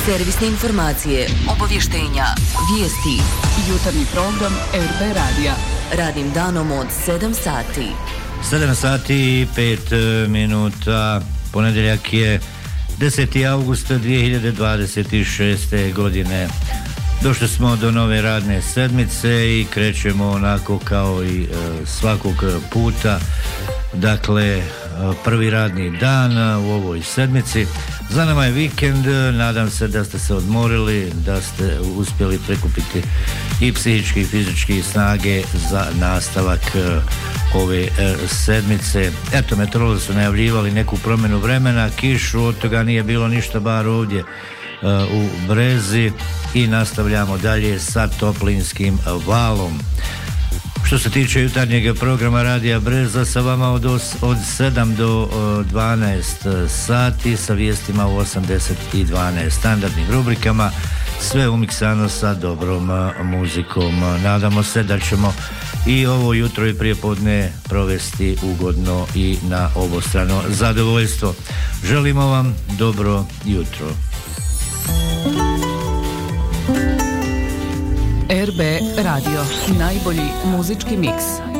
Servisne informacije, obavještenja, vijesti. Jutarnji program RB Radija. Radnim danom od 7 sati. 7 sati i 5 minuta. Ponedjeljak je 10. august 2026. godine. Došli smo do nove radne sedmice i krećemo onako kao i svakog puta. Dakle, prvi radni dan u ovoj sedmici. Za nama je vikend, nadam se da ste se odmorili, da ste uspjeli prikupiti i psihički i fizički snage za nastavak ove sedmice. Eto, meteorolozi su najavljivali neku promjenu vremena, kišu, od toga nije bilo ništa, bar ovdje u Brezi, i nastavljamo dalje sa toplinskim valom. Što se tiče jutarnjeg programa Radija Breza, sa vama od 7 do 12 sati sa vijestima u 80 i 12 standardnim rubrikama, sve umiksano sa dobrom muzikom. Nadamo se da ćemo i ovo jutro i prijepodne provesti ugodno i na obostrano zadovoljstvo. Želimo vam dobro jutro. RB Radio, najbolji muzički miks.